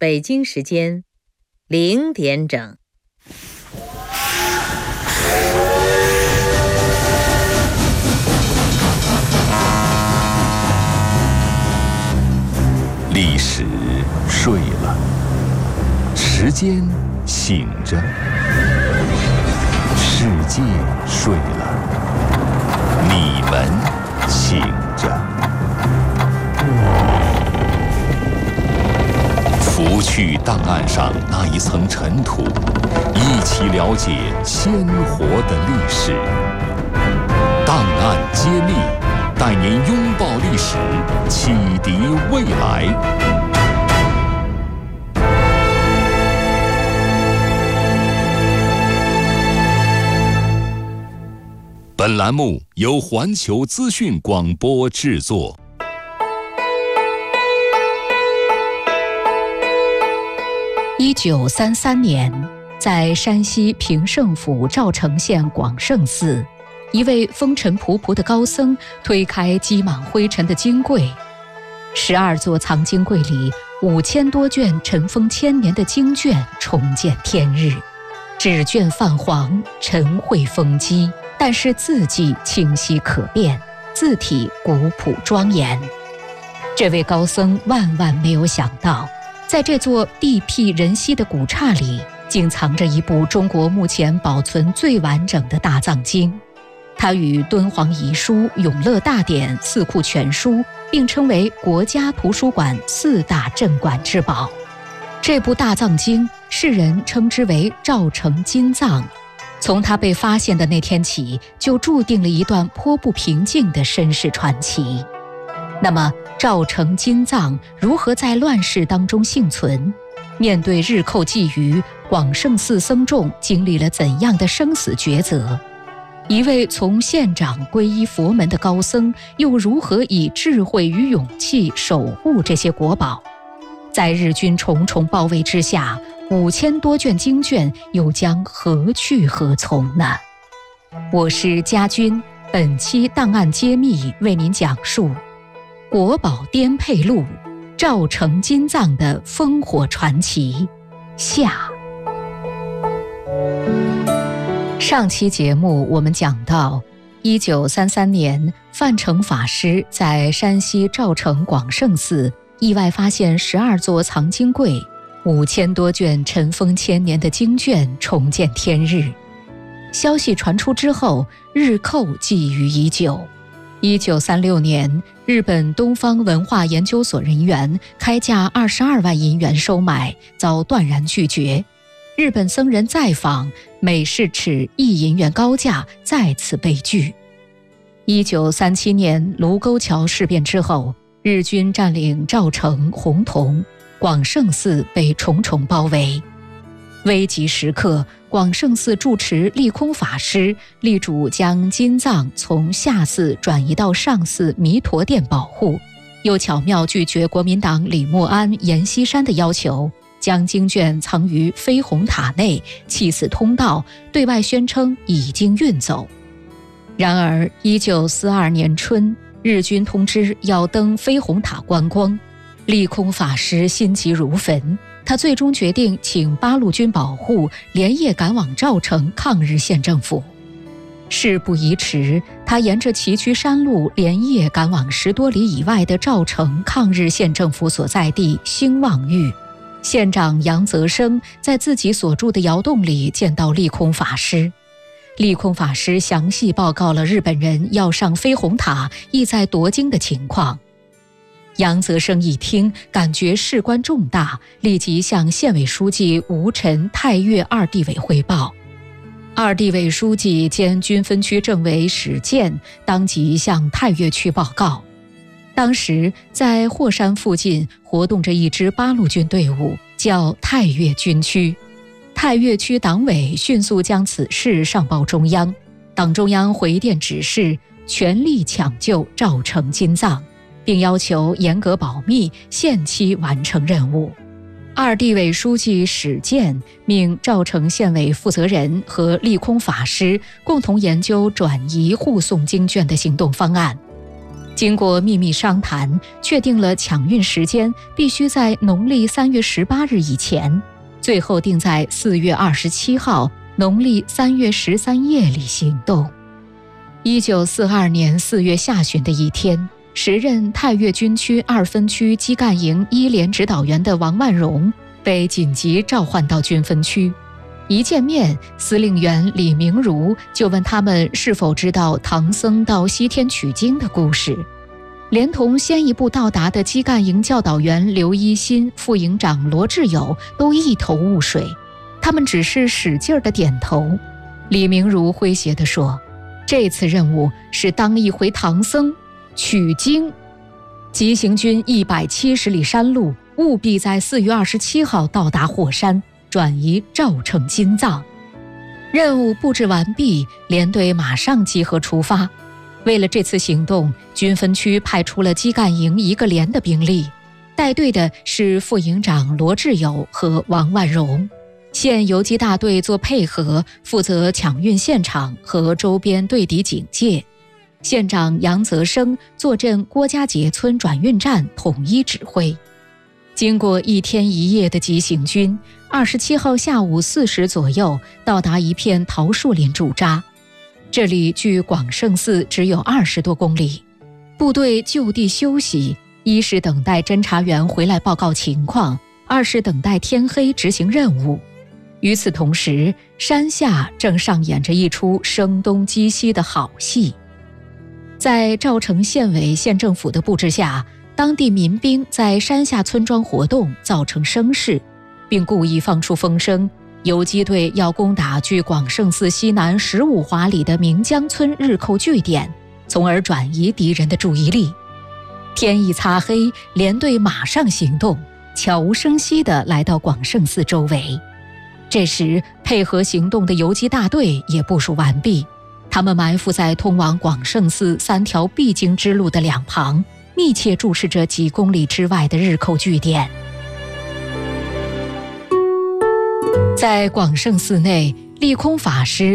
北京时间0点整。 历史睡了，时间醒着，世界睡了，你们醒着。拂去档案上那一层尘土，一起了解鲜活的历史。档案揭秘，带您拥抱历史，启迪未来。本栏目由环球资讯广播制作。 1933年，在山西平胜府赵城县广胜寺，一位风尘仆仆的高僧推开积满灰尘的经柜，12座藏经柜里5000多卷尘封千年的经卷重见天日，纸卷泛黄，尘秽封积，但是字迹清晰可辨，字体古朴庄严。这位高僧万万没有想到，在这座地僻人稀的古刹里，竟藏着一部中国目前保存最完整的大藏经。它与敦煌遗书、永乐大典、四库全书并称为国家图书馆4大镇馆之宝。这部大藏经，世人称之为赵城金藏。从它被发现的那天起，就注定了一段颇不平静的身世传奇。那么，赵城金藏如何在乱世当中幸存？面对日寇觊觎，广胜寺僧众经历了怎样的生死抉择？一位从县长皈依佛门的高僧，又如何以智慧与勇气守护这些国宝？在日军重重包围之下，5000多卷经卷又将何去何从呢？我是家军，本期档案揭秘为您讲述国宝颠沛录，赵城金藏的烽火传奇下。上期节目我们讲到，1933年，范成法师在山西赵城广胜寺意外发现12座藏经柜，5000多卷尘封千年的经卷重见天日。消息传出之后，日寇觊觎已久。1936年，日本东方文化研究所人员开价22万银元收买，遭断然拒绝。日本僧人再访，每是尺1银元高价，再次被拒。1937年卢沟桥事变之后，日军占领赵城、洪洞，广胜寺被重重包围。危急时刻，广胜寺住持利空法师力主将金藏从下寺转移到上寺弥陀殿保护，又巧妙拒绝国民党李默安、阎锡山的要求，将经卷藏于飞虹塔内，弃死通道，对外宣称已经运走。然而1942年春，日军通知要登飞虹塔观光，利空法师心急如焚，他最终决定请八路军保护，连夜赶往赵城抗日县政府。事不宜迟，他沿着崎岖山路连夜赶往10多里以外的赵城抗日县政府所在地兴旺峪。县长杨泽生在自己所住的窑洞里见到利空法师。利空法师详细报告了日本人要上飞虹塔，意在夺经的情况。杨泽生一听，感觉事关重大，立即向县委书记吴臣、太岳二地委汇报。二地委书记兼军分区政委史建当即向太岳区报告。当时在霍山附近活动着一支八路军队伍，叫太岳军区。太岳区党委迅速将此事上报中央，党中央回电指示全力抢救赵城金藏，并要求严格保密，限期完成任务。二地委书记史建命赵城县委负责人和利空法师共同研究转移护送经卷的行动方案。 经过秘密商谈，确定了抢运时间必须在农历3月18日以前，最后定在4月27号农历3月13夜里行动。1942年4月下旬的一天，时任太岳军区2分区基干营1连指导员的王万荣被紧急召唤到军分区。一见面，司令员李明儒就问他们是否知道唐僧到西天取经的故事，连同先一步到达的基干营教导员刘一新、副营长罗志友都一头雾水，他们只是使劲地点头。李明儒诙谐地说，这次任务是当一回唐僧取经，急行军170里山路，务必在4月27号到达火山，转移赵城金藏。任务布置完毕，连队马上集合出发。为了这次行动，军分区派出了基干营1个连的兵力，带队的是副营长罗志友和王万荣。县游击大队做配合，负责抢运现场和周边对敌警戒。县长杨泽生坐镇郭家节村转运站，统一指挥。经过1天1夜的急行军，27号下午4时左右到达一片桃树林驻扎。这里距广胜寺只有20多公里，部队就地休息，一是等待侦察员回来报告情况，二是等待天黑执行任务。与此同时，山下正上演着一出声东击西的好戏。在赵城县委县政府的布置下，当地民兵在山下村庄活动，造成声势，并故意放出风声，游击队要攻打距广胜寺西南15华里的明江村日寇据点，从而转移敌人的注意力。天一擦黑，连队马上行动，悄无声息地来到广胜寺周围。这时，配合行动的游击大队也部署完毕，他们埋伏在通往广胜寺3条必经之路的两旁，密切注视着几公里之外的日寇据点。在广胜寺内，利空法师